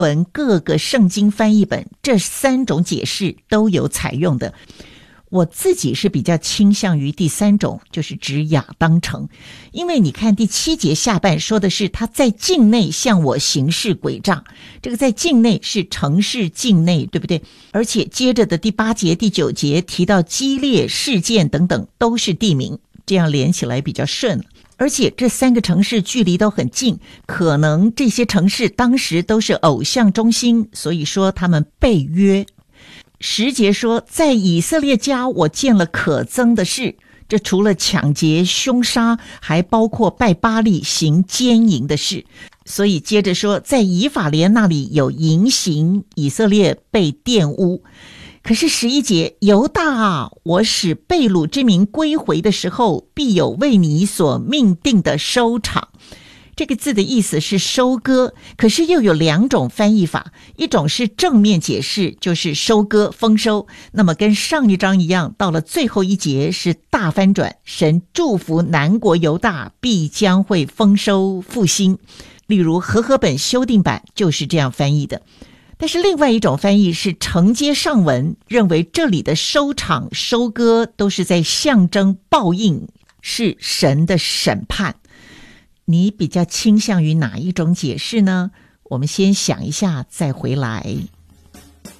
文各个圣经翻译本，这3种解释都有采用的。我自己是比较倾向于第3种，就是指亚当城。因为你看第7节下半说的是他在境内向我行事诡诈，这个在境内是城市境内，对不对？而且接着的第8节第9节提到激烈事件等等都是地名，这样连起来比较顺。而且这3个城市距离都很近，可能这些城市当时都是偶像中心，所以说他们被约。10节说，在以色列家我见了可憎的事，这除了抢劫凶杀，还包括拜巴力行奸淫的事。所以接着说，在以法莲那里有淫行，以色列被玷污。可是11节，犹大啊，我使被掳之民归回的时候，必有为你所命定的收场。这个字的意思是收割，可是又有2种翻译法，一种是正面解释，就是收割丰收，那么跟上一章一样，到了最后1节是大翻转，神祝福南国犹大必将会丰收复兴。例如和合本修订版就是这样翻译的。但是另外一种翻译是承接上文，认为这里的收场收割都是在象征报应，是神的审判。你比较倾向于哪一种解释呢？我们先想一下再回来。